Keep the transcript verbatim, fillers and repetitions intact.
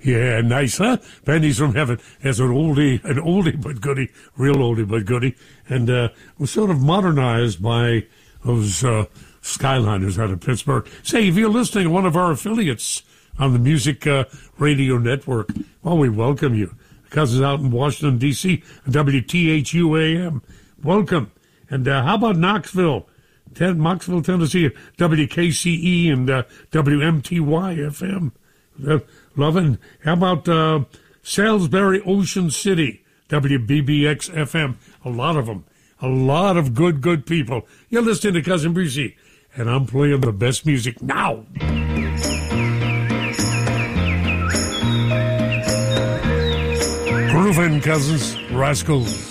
Yeah, nice, huh? Pennies from Heaven as an oldie, an oldie but goodie, real oldie but goodie, and uh, was sort of modernized by those uh, Skyliners out of Pittsburgh. Say, if you're listening to one of our affiliates on the Music uh, Radio Network, well, we welcome you. Cousins out in Washington, D C, W T H U A M. Welcome. And uh, how about Knoxville, Ten, Knoxville, Tennessee, W K C E and uh, W M T Y F M. Uh, loving. How about uh, Salisbury, Ocean City, W B B X F M. A lot of them. A lot of good, good people. You're listening to Cousin Brucey, and I'm playing the best music now. Groovin', cousins, rascals.